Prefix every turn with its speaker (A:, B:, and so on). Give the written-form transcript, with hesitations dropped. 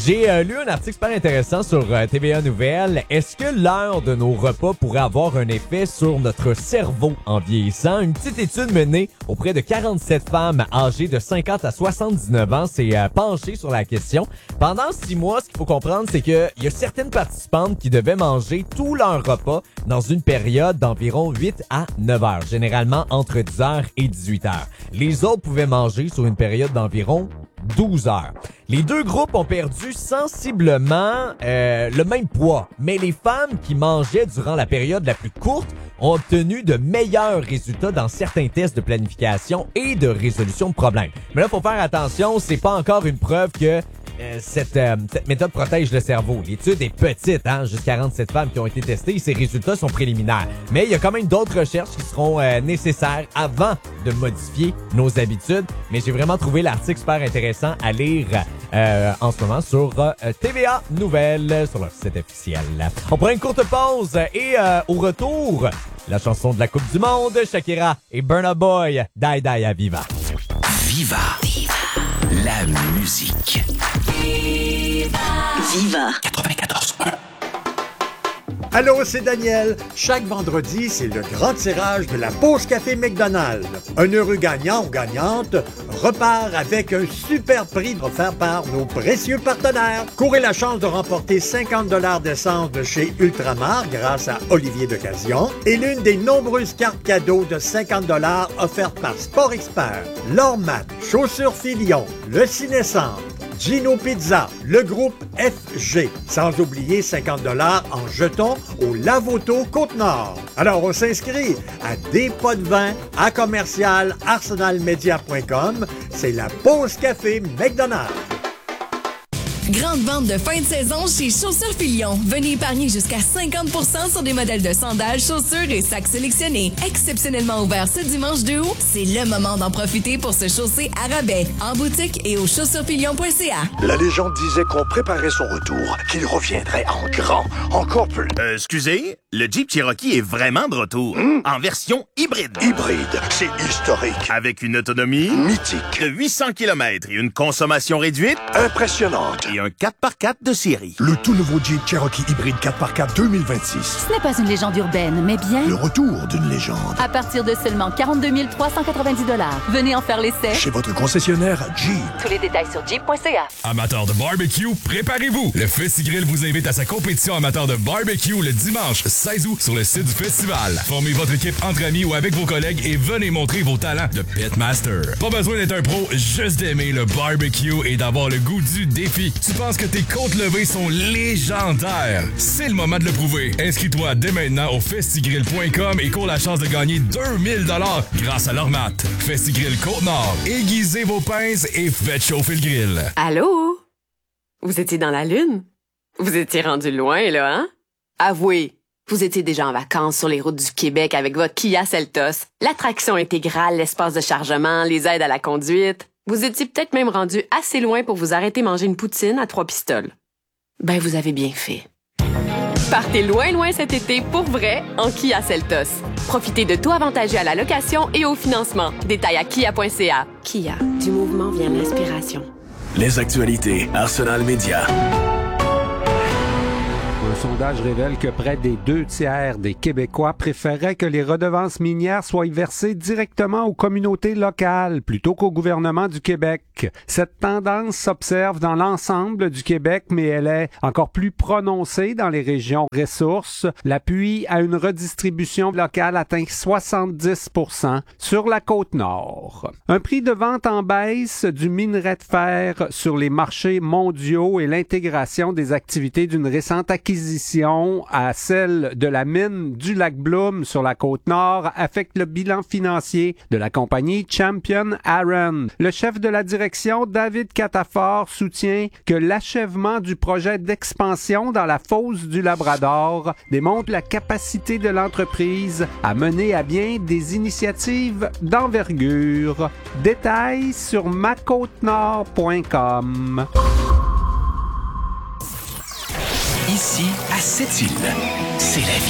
A: J'ai lu un article super intéressant sur TVA Nouvelles. Est-ce que l'heure de nos repas pourrait avoir un effet sur notre cerveau en vieillissant? Une petite étude menée auprès de 47 femmes âgées de 50 à 79 ans s'est penchée sur la question. Pendant 6 mois, ce qu'il faut comprendre, c'est qu'il y a certaines participantes qui devaient manger tout leur repas dans une période d'environ 8 à 9 heures, généralement entre 10 heures et 18 heures. Les autres pouvaient manger sur une période d'environ 12 heures. Les deux groupes ont perdu sensiblement le même poids, mais les femmes qui mangeaient durant la période la plus courte ont obtenu de meilleurs résultats dans certains tests de planification et de résolution de problèmes. Mais là, faut faire attention, c'est pas encore une preuve que cette méthode protège le cerveau. L'étude est petite, jusqu'à 47 femmes qui ont été testées. Ces résultats sont préliminaires. Mais il y a quand même d'autres recherches qui seront nécessaires avant de modifier nos habitudes. Mais j'ai vraiment trouvé l'article super intéressant à lire en ce moment sur TVA Nouvelles, sur leur site officiel. On prend une courte pause et au retour, la chanson de la Coupe du Monde, Shakira et Burna Boy, Die Die à Viva.
B: Viva. La musique. Viva 94.1.
C: Allô, c'est Daniel. Chaque vendredi, c'est le grand tirage de la pause café McDonald's. Un heureux gagnant ou gagnante repart avec un super prix offert par nos précieux partenaires. Courez la chance de remporter 50 $ d'essence de chez Ultramar grâce à Olivier d'Occasion et l'une des nombreuses cartes cadeaux de 50 $ offertes par Sport Expert, Lormat, Chaussures Filion, Le Ciné-Centre, Gino Pizza, le groupe FG, sans oublier 50 $ en jetons au Lavoto Côte-Nord. Alors, on s'inscrit à des pots de vin à commercial arsenalmedia.com. C'est la pause café McDonald's.
D: Grande vente de fin de saison chez Chaussures Filion. Venez épargner jusqu'à 50% sur des modèles de sandales, chaussures et sacs sélectionnés. Exceptionnellement ouvert ce dimanche 2 août, c'est le moment d'en profiter pour se chausser à rabais. En boutique et au chaussuresfilion.ca.
E: La légende disait qu'on préparait son retour, qu'il reviendrait en grand, encore plus.
F: Excusez, le Jeep Cherokee est vraiment de retour. En version hybride.
E: Hybride, c'est historique.
F: Avec une autonomie
E: mythique
F: de 800 km et une consommation réduite
E: impressionnante.
F: Et un 4x4 de série.
E: Le tout nouveau Jeep Cherokee hybride 4x4 2026.
G: Ce n'est pas une légende urbaine, mais bien
E: le retour d'une légende.
G: À partir de seulement 42 390 $. Venez en faire l'essai
E: chez votre concessionnaire Jeep.
G: Tous les détails sur jeep.ca.
H: Amateurs de barbecue, préparez-vous. Le Festigrill vous invite à sa compétition amateur de barbecue le dimanche 16 août sur le site du festival. Formez votre équipe entre amis ou avec vos collègues et venez montrer vos talents de pitmaster. Pas besoin d'être un pro, juste d'aimer le barbecue et d'avoir le goût du défi. Tu penses que tes côtes levées sont légendaires? C'est le moment de le prouver. Inscris-toi dès maintenant au festigrill.com et cours la chance de gagner 2000 $ grâce à l'Ormat. Festigrill Côte-Nord. Aiguisez vos pinces et faites chauffer le grill.
I: Allô? Vous étiez dans la Lune? Vous étiez rendu loin, là, hein? Avouez, vous étiez déjà en vacances sur les routes du Québec avec votre Kia Seltos. L'attraction intégrale, l'espace de chargement, les aides à la conduite. Vous étiez peut-être même rendu assez loin pour vous arrêter manger une poutine à 3 pistoles. Ben, vous avez bien fait. Partez loin cet été pour vrai en Kia Seltos. Profitez de taux avantageux à la location et au financement. Détails à kia.ca. Kia, du mouvement vient l'inspiration.
B: Les actualités Arsenal Média.
J: Un sondage révèle que près des 2/3 des Québécois préféraient que les redevances minières soient versées directement aux communautés locales plutôt qu'au gouvernement du Québec. Cette tendance s'observe dans l'ensemble du Québec, mais elle est encore plus prononcée dans les régions ressources. L'appui à une redistribution locale atteint 70% sur la Côte-Nord. Un prix de vente en baisse du minerai de fer sur les marchés mondiaux et l'intégration des activités d'une récente acquisition à celle de la mine du lac Bloom sur la Côte-Nord affecte le bilan financier de la compagnie Champion Iron. Le chef de la direction, David Catafort, soutient que l'achèvement du projet d'expansion dans la fosse du Labrador démontre la capacité de l'entreprise à mener à bien des initiatives d'envergure. Détails sur macôtenord.com.
B: Ici, à Sept-Îles, c'est la vie.